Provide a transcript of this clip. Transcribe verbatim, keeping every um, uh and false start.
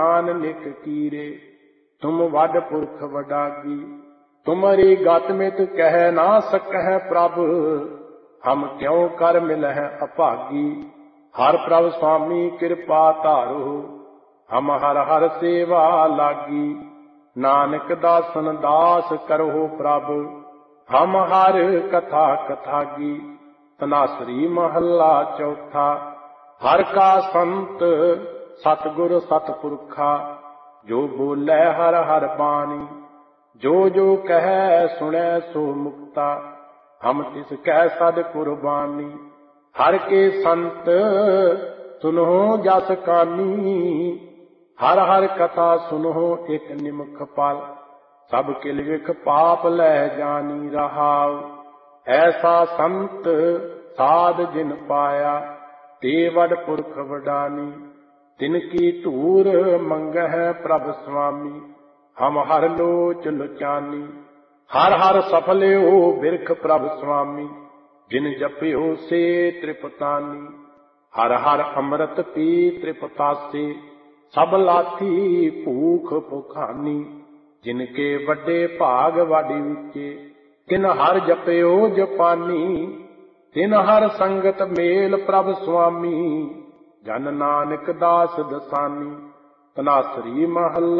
ज्ञान निक कीरे, तुम वड पुरख वडागी। तुम्हारी गत मित कह ना सकह प्रभ, हम क्यों कर मिलह अभागी। हर प्रभ स्वामी कृपा धारो, हम हर हर सेवा लागी। नानक दासन दास करो प्रभ, हम हर कथा कथागी। तनासरी महला चौथा। हर का संत सतगुर सतपुरखा, जो बोले हर हर बानी। जो जो कह सुने सो मुक्ता, हम तिस कह सद कुर्बानी। हर के संत सुनो जस कानी, हर हर कथा सुनो एक निमख पल। सब किल विख पाप लै जानी रहाव, ऐसा संत साध जिन पाया। ते वड पुरख वडानी, तिनकी धूर मंगह प्रभ स्वामी। हम हर लोच लुचानी, हर हर सफल्यो बिरख प्रभ स्वामी। जिन जप्यो से त्रिपतानी, हर हर अमृत पी त्रिपतासे। सब लाथी भूख भुखानी, जिनके वड्डे भाग वाडी उचे। तिन हर जप्यो जपानी, तिन हर संगत मेल प्रभ स्वामी। जन नानक दास दसानी। तनासरी महला